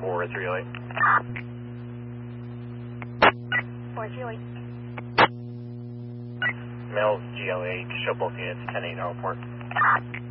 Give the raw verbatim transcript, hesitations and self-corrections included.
four three oh eight. four three oh eight. Males G L A, show both units ten eight airport.